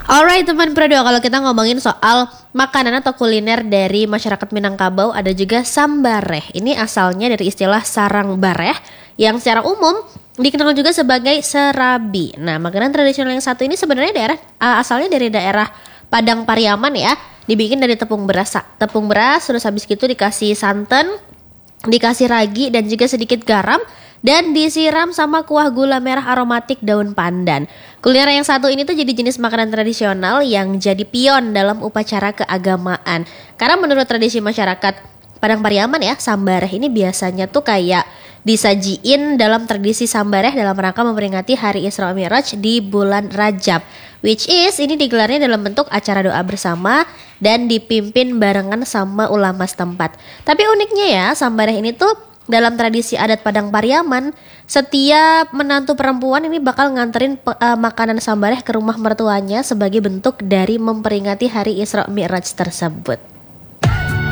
Alright teman Prodo, kalau kita ngomongin soal makanan atau kuliner dari masyarakat Minangkabau, ada juga sambareh. Ini asalnya dari istilah sarang bareh yang secara umum dikenal juga sebagai serabi. Nah, makanan tradisional yang satu ini sebenarnya asalnya dari daerah Padang Pariaman ya. Dibikin dari tepung beras. Tepung beras terus habis gitu dikasih santan, dikasih ragi dan juga sedikit garam dan disiram sama kuah gula merah aromatik daun pandan. Kuliner yang satu ini tuh jadi jenis makanan tradisional yang jadi pion dalam upacara keagamaan. Karena menurut tradisi masyarakat Padang Pariaman ya, sambareh ini biasanya tuh kayak disajiin dalam tradisi sambareh dalam rangka memperingati Hari Isra Mi'raj di bulan Rajab. Which is ini digelarnya dalam bentuk acara doa bersama dan dipimpin barengan sama ulama setempat. Tapi uniknya ya, sambareh ini tuh dalam tradisi adat Padang Pariaman, setiap menantu perempuan ini bakal nganterin makanan sambareh ke rumah mertuanya sebagai bentuk dari memperingati Hari Isra Mi'raj tersebut.